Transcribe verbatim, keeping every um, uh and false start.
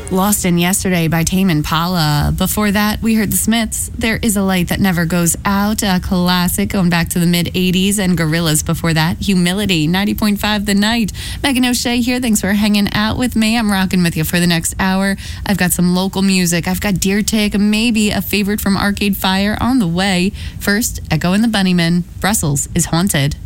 Lost in Yesterday by Tame Impala. Before that, we heard the Smiths. There Is a Light That Never Goes Out, a classic going back to the mid-eighties, and Gorillaz before that. Humility, ninety point five The Night. Megan O'Shea here. Thanks for hanging out with me. I'm rocking with you for the next hour. I've got some local music. I've got Deer Tick, maybe a favorite from Arcade Fire on the way. First, Echo and the Bunnymen. Brussels is Haunted.